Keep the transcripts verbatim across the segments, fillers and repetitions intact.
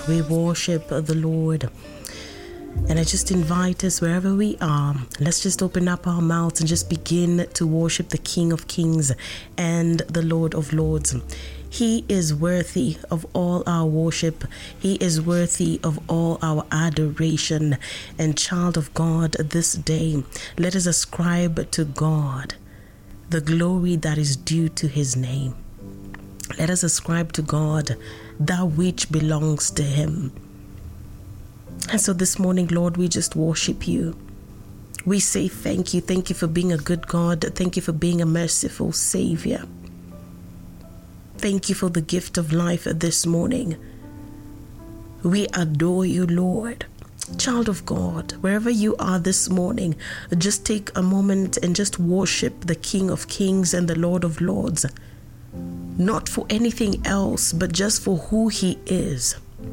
We worship the Lord. And I just invite us wherever we are, let's just open up our mouths and just begin to worship the King of Kings and the Lord of Lords. He is worthy of all our worship. He is worthy of all our adoration. And child of God, this day, let us ascribe to God the glory that is due to his name. Let us ascribe to God that which belongs to him. And so this morning, Lord, we just worship you. We say thank you. Thank you for being a good God. Thank you for being a merciful Savior. Thank you for the gift of life this morning. We adore you, Lord. Child of God, wherever you are this morning, just take a moment and just worship the King of Kings and the Lord of Lords. Not for anything else, but just for who he is.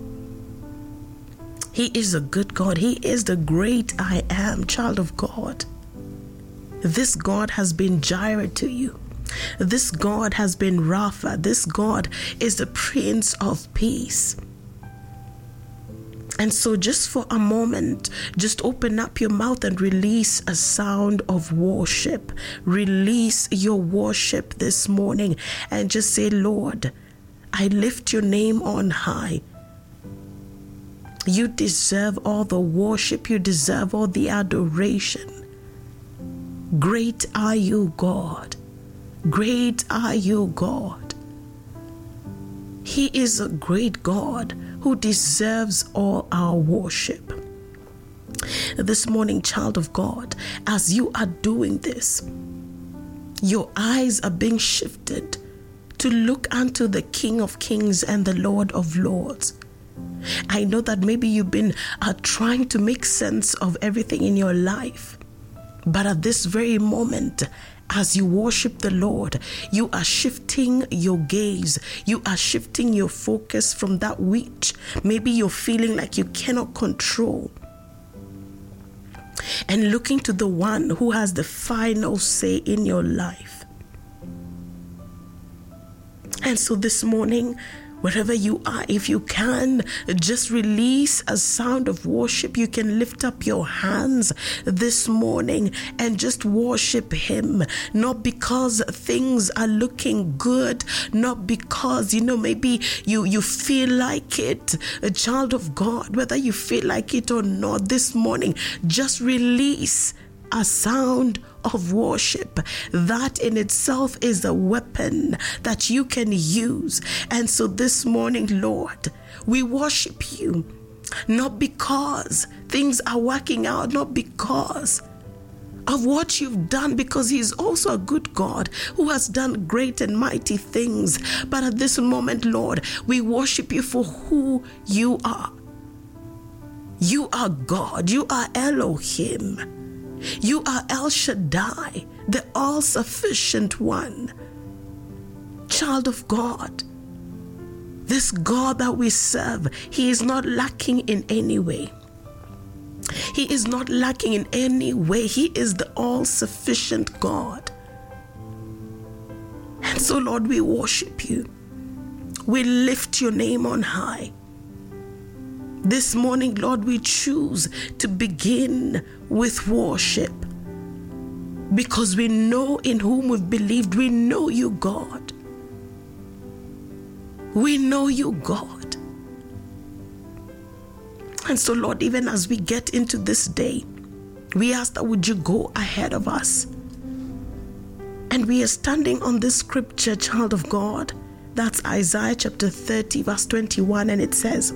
He is a good God. He is the great I am, child of God. This God has been Jireh to you. This God has been Rapha. This God is the Prince of Peace. And so just for a moment, just open up your mouth and release a sound of worship. Release your worship this morning and just say, Lord, I lift your name on high. You deserve all the worship. You deserve all the adoration. Great are you, God. Great are you, God. He is a great God who deserves all our worship. This morning, child of God, as you are doing this, your eyes are being shifted to look unto the King of Kings and the Lord of Lords. I know that maybe you've been uh, trying to make sense of everything in your life, but at this very moment, as you worship the Lord, you are shifting your gaze. You are shifting your focus from that which maybe you're feeling like you cannot control, and looking to the one who has the final say in your life. And so this morning, wherever you are, if you can, just release a sound of worship. You can lift up your hands this morning and just worship him. Not because things are looking good, not because, you know, maybe you, you feel like it. A child of God, whether you feel like it or not, this morning, just release a sound of worship. That in itself is a weapon that you can use. And so this morning, Lord, we worship you, not because things are working out, not because of what you've done, because he's also a good God who has done great and mighty things. But at this moment, Lord, we worship you for who you are. You are God. You are Elohim. You are El Shaddai, the all-sufficient one. Child of God, this God that we serve, he is not lacking in any way. He is not lacking in any way. He is the all-sufficient God. And so, Lord, we worship you. We lift your name on high. This morning, Lord, we choose to begin with worship because we know in whom we've believed. We know you, God. We know you, God. And so, Lord, even as we get into this day, we ask that would you go ahead of us. And we are standing on this scripture, child of God. That's Isaiah chapter thirty, verse twenty-one, and it says,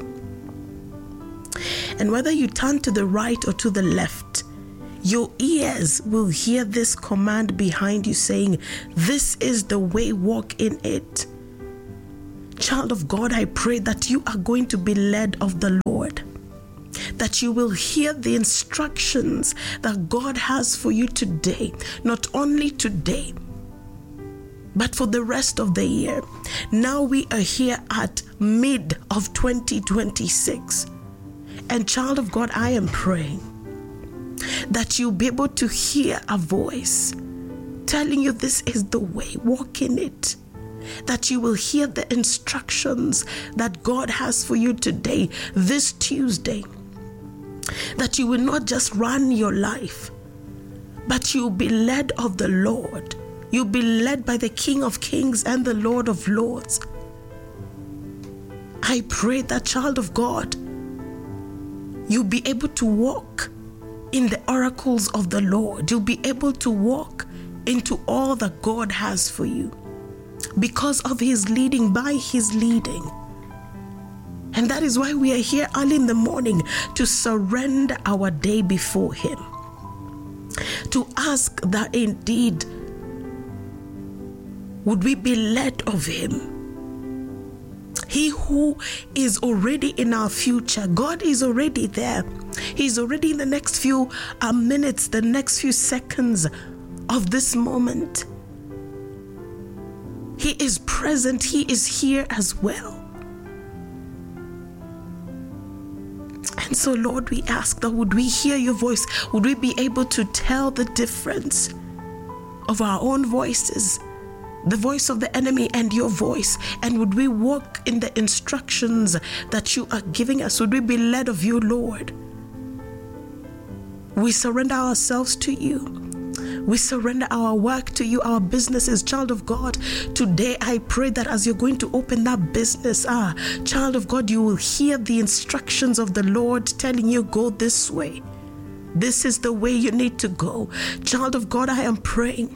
and whether you turn to the right or to the left, your ears will hear this command behind you saying, this is the way, walk in it. Child of God, I pray that you are going to be led of the Lord, that you will hear the instructions that God has for you today, not only today, but for the rest of the year. Now we are here at mid of twenty twenty-six. And child of God, I am praying that you'll be able to hear a voice telling you this is the way, walk in it. that you will hear the instructions that God has for you today, this Tuesday. That you will not just run your life, but you'll be led of the Lord. You'll be led by the King of Kings and the Lord of Lords. I pray that, child of God, you'll be able to walk in the oracles of the Lord. You'll be able to walk into all that God has for you because of His leading, by His leading. And that is why we are here early in the morning, to surrender our day before Him, to ask that indeed would we be led of Him. He who is already in our future, God is already there. He's already in the next few uh, minutes, the next few seconds of this moment. He is present. He is here as well. And so, Lord, we ask that would we hear your voice? Would we be able to tell the difference of our own voices, the voice of the enemy and your voice? And would we walk in the instructions that you are giving us? Would we be led of you, Lord? We surrender ourselves to you. We surrender our work to you, our businesses. Child of God, today I pray that as you're going to open that business, ah, child of God, you will hear the instructions of the Lord telling you, go this way. This is the way you need to go. Child of God, I am praying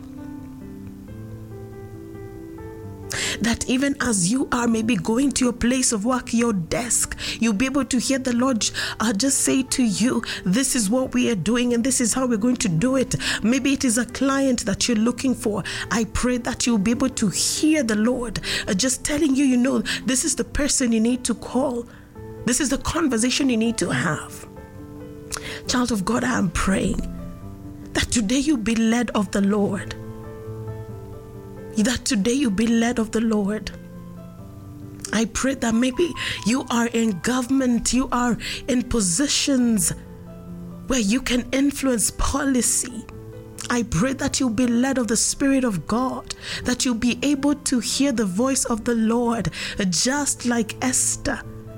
that even as you are maybe going to your place of work, your desk, you'll be able to hear the Lord uh, just say to you, this is what we are doing and this is how we're going to do it. Maybe it is a client that you're looking for. I pray that you'll be able to hear the Lord uh, just telling you, you know, this is the person you need to call. This is the conversation you need to have. Child of God, I am praying that today you'll be led of the Lord. That today you be led of the Lord. I pray that maybe you are in government, you are in positions where you can influence policy. I pray that you'll be led of the Spirit of God, that you'll be able to hear the voice of the Lord, just like Esther.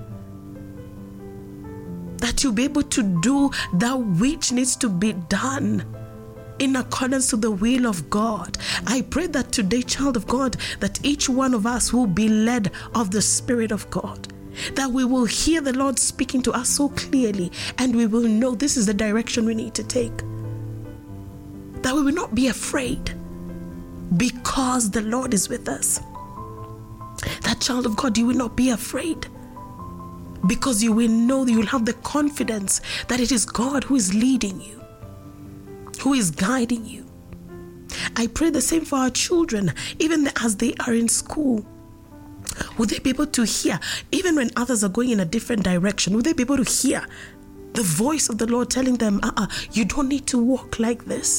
That you'll be able to do that which needs to be done in accordance to the will of God. I pray that today, child of God, that each one of us will be led of the Spirit of God, that we will hear the Lord speaking to us so clearly, and we will know this is the direction we need to take. That we will not be afraid because the Lord is with us. That, child of God, you will not be afraid because you will know that you will have the confidence that it is God who is leading you, who is guiding you. I pray the same for our children, even as they are in school. Will they be able to hear, even when others are going in a different direction, will they be able to hear the voice of the Lord telling them, uh-uh, you don't need to walk like this.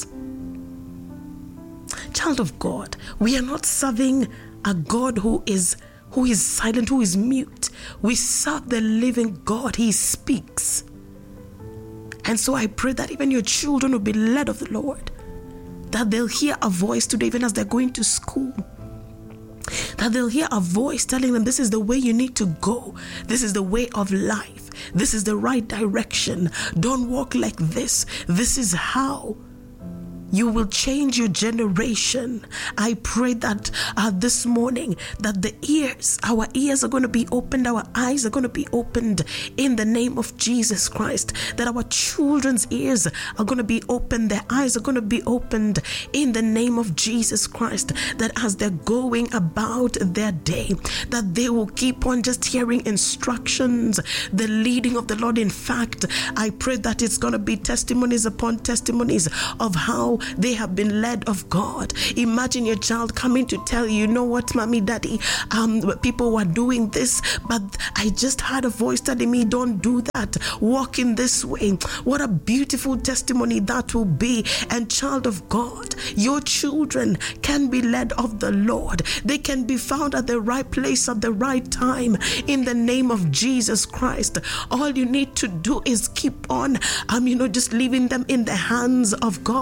Child of God, we are not serving a God who is who is silent, who is mute. We serve the living God. He speaks. And so I pray that even your children will be led of the Lord, that they'll hear a voice today, even as they're going to school, that they'll hear a voice telling them, this is the way you need to go. This is the way of life. This is the right direction. Don't walk like this. This is how you will change your generation. I pray that uh, this morning that the ears, our ears are going to be opened, our eyes are going to be opened in the name of Jesus Christ. That our children's ears are going to be opened, their eyes are going to be opened in the name of Jesus Christ. That as they're going about their day, that they will keep on just hearing instructions, the leading of the Lord. In fact, I pray that it's going to be testimonies upon testimonies of how they have been led of God. Imagine your child coming to tell you, you know what, mommy, daddy, um, people were doing this, but I just heard a voice telling me, don't do that. Walk in this way. What a beautiful testimony that will be. And child of God, your children can be led of the Lord. They can be found at the right place at the right time in the name of Jesus Christ. All you need to do is keep on, um, you know, just leaving them in the hands of God.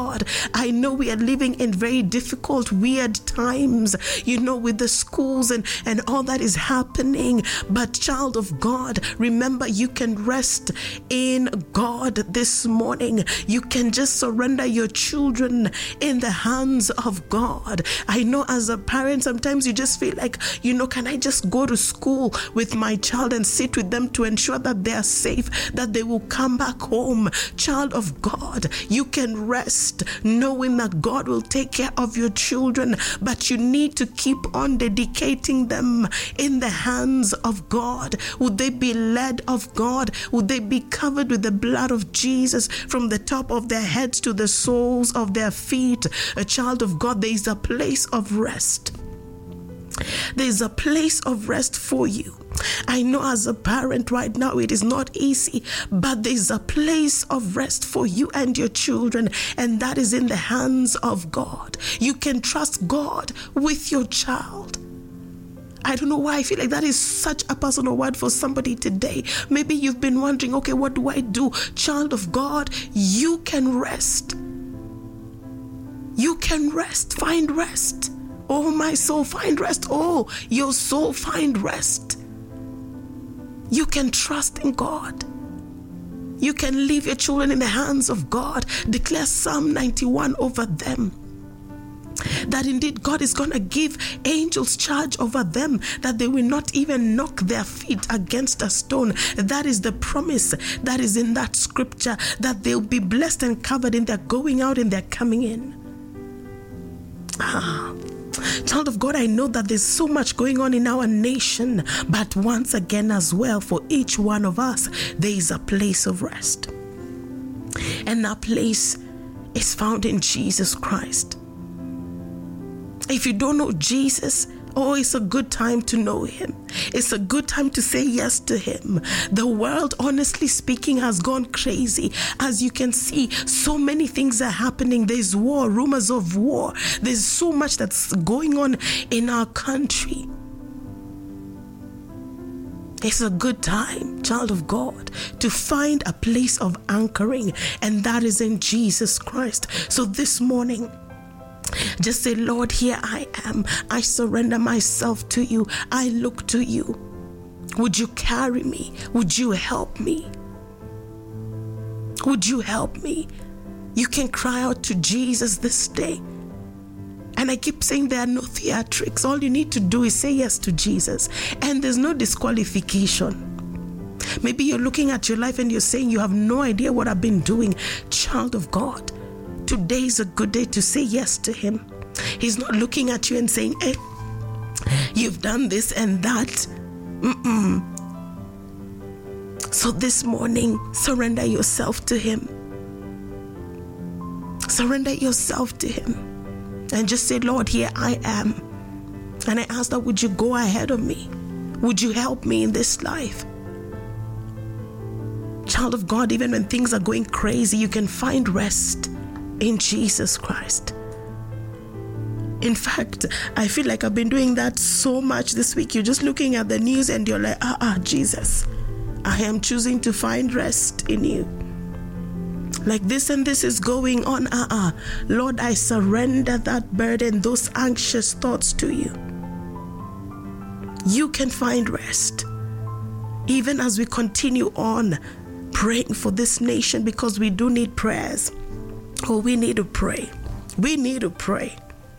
I know we are living in very difficult, weird times, you know, with the schools and, and all that is happening. But child of God, remember, you can rest in God this morning. You can just surrender your children in the hands of God. I know as a parent, sometimes you just feel like, you know, can I just go to school with my child and sit with them to ensure that they are safe, that they will come back home? Child of God, you can rest knowing that God will take care of your children, but you need to keep on dedicating them in the hands of God. Would they be led of God? Would they be covered with the blood of Jesus from the top of their heads to the soles of their feet? A child of God, there is a place of rest. There is a place of rest for you. I know as a parent right now it is not easy, but there is a place of rest for you and your children, and that is in the hands of God. You can trust God with your child. I don't know why I feel like that is such a personal word for somebody today. Maybe you've been wondering, okay, what do I do? Child of God, you can rest. You can rest. Find rest. Oh, my soul, find rest. Oh, your soul, find rest. You can trust in God. You can leave your children in the hands of God. Declare Psalm ninety-one over them, that indeed God is going to give angels charge over them, that they will not even knock their feet against a stone. That is the promise that is in that scripture, that they'll be blessed and covered in their going out and their coming in. Ah. Child of God, I know that there's so much going on in our nation, but once again as well, for each one of us, there is a place of rest. And that place is found in Jesus Christ. If you don't know Jesus, oh, it's a good time to know him. It's a good time to say yes to him. The world, honestly speaking, has gone crazy. As you can see, so many things are happening. There's war, rumors of war. There's so much that's going on in our country. It's a good time, child of God, to find a place of anchoring, and that is in Jesus Christ. So this morning, just say, Lord, here I am. I surrender myself to you. I look to you. Would you carry me? Would you help me? Would you help me? You can cry out to Jesus this day. And I keep saying there are no theatrics. All you need to do is say yes to Jesus. And there's no disqualification. Maybe you're looking at your life and you're saying, you have no idea what I've been doing. Child of God, today is a good day to say yes to him. He's not looking at you and saying, hey, you've done this and that. Mm-mm. So this morning, surrender yourself to him. Surrender yourself to him. And just say, Lord, here I am. And I ask that, would you go ahead of me? Would you help me in this life? Child of God, even when things are going crazy, you can find rest in Jesus Christ. In fact, I feel like I've been doing that so much this week. You're just looking at the news and you're like, ah, ah, Jesus, I am choosing to find rest in you. Like this and this is going on. Ah, ah. Lord, I surrender that burden, those anxious thoughts to you. You can find rest. Even as we continue on praying for this nation, because we do need prayers. Oh, we need to pray. We need to pray.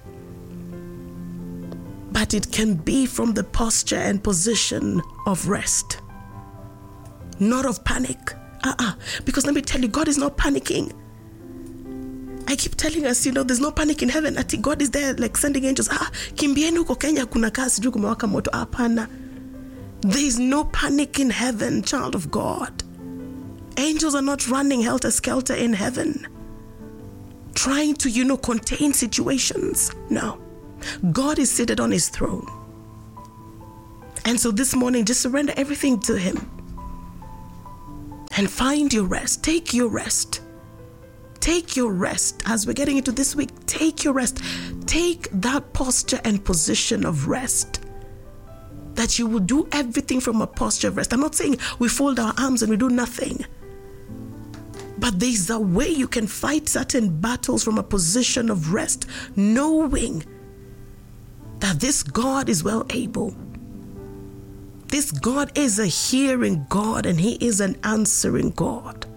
But it can be from the posture and position of rest, not of panic. Uh-uh. Because let me tell you, God is not panicking. I keep telling us, you know, there's no panic in heaven. Ati God is there like sending angels. Ah, kimbieni huko Kenya kuna kasi juu kumewaka moto. Hapana. There is no panic in heaven, child of God. Angels are not running helter-skelter in heaven, trying to, you know, contain situations. No. God is seated on his throne. And so this morning, just surrender everything to him. And find your rest. Take your rest. Take your rest. As we're getting into this week, take your rest. Take that posture and position of rest. That you will do everything from a posture of rest. I'm not saying we fold our arms and we do nothing. But there's a way you can fight certain battles from a position of rest, knowing that this God is well able. This God is a hearing God, and He is an answering God.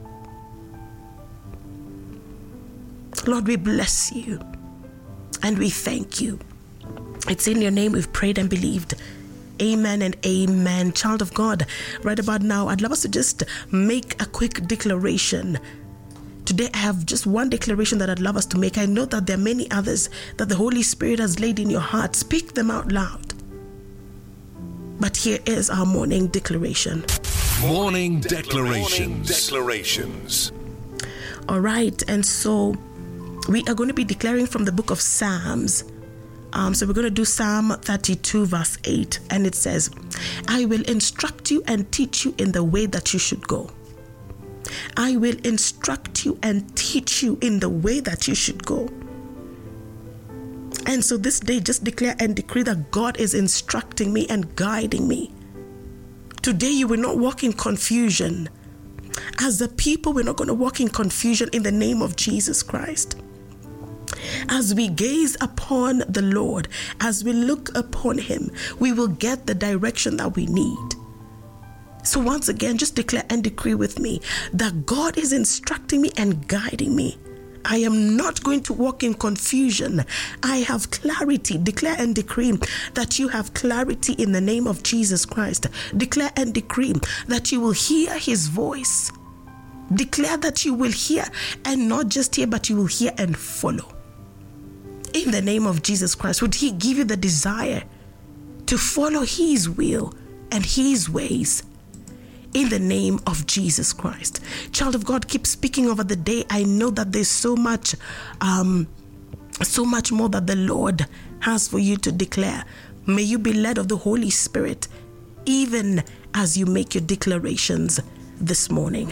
Lord, we bless you and we thank you. It's in your name we've prayed and believed. Amen and amen. Child of God, right about now, I'd love us to just make a quick declaration. Today, I have just one declaration that I'd love us to make. I know that there are many others that the Holy Spirit has laid in your heart. Speak them out loud. But here is our morning declaration. Morning declarations. Morning declarations. All right, and so we are going to be declaring from the book of Psalms. Um, so we're going to do Psalm thirty-two verse eight, and it says, I will instruct you and teach you in the way that you should go. I will instruct you and teach you in the way that you should go. And so this day, just declare and decree that God is instructing me and guiding me. Today, you will not walk in confusion. As a people, we're not going to walk in confusion in the name of Jesus Christ. As we gaze upon the Lord, as we look upon Him, we will get the direction that we need. So once again, just declare and decree with me that God is instructing me and guiding me. I am not going to walk in confusion. I have clarity. Declare and decree that you have clarity in the name of Jesus Christ. Declare and decree that you will hear His voice. Declare that you will hear, and not just hear, but you will hear and follow. In the name of Jesus Christ, would He give you the desire to follow His will and His ways? In the name of Jesus Christ. Child of God, keep speaking over the day. I know that there's so much, um, so much more that the Lord has for you to declare. May you be led of the Holy Spirit, even as you make your declarations this morning.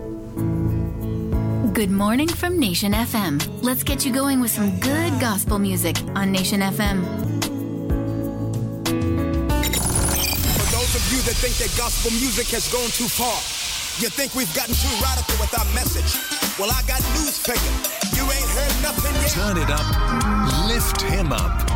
Good morning from Nation F M. Let's get you going with some good gospel music on Nation F M. You that think that gospel music has gone too far. You think we've gotten too radical with our message. Well, I got news for you. You ain't heard nothing yet. Turn it up. Lift him up.